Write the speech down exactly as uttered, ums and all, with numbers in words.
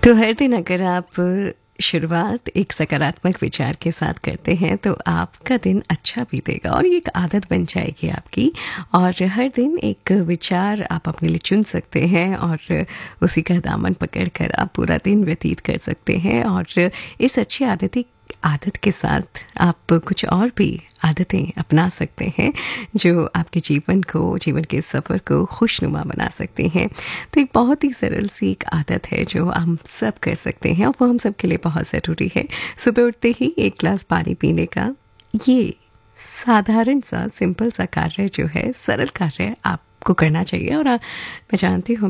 तो हर दिन अगर आप शुरुआत एक सकारात्मक विचार के साथ करते हैं तो आपका दिन अच्छा बीतेगा और ये एक आदत बन जाएगी आपकी। और हर दिन एक विचार आप अपने लिए चुन सकते हैं और उसी का दामन पकड़कर आप पूरा दिन व्यतीत कर सकते हैं। और इस अच्छी आदती आदत के साथ आप कुछ और भी आदतें अपना सकते हैं जो आपके जीवन को जीवन के सफ़र को खुशनुमा बना सकते हैं। तो एक बहुत ही सरल सी एक आदत है जो हम सब कर सकते हैं और वो हम सब के लिए बहुत ज़रूरी है। सुबह उठते ही एक गिलास पानी पीने का ये साधारण सा सिंपल सा कार्य जो है, सरल कार्य आपको करना चाहिए। और आ, मैं जानती हूँ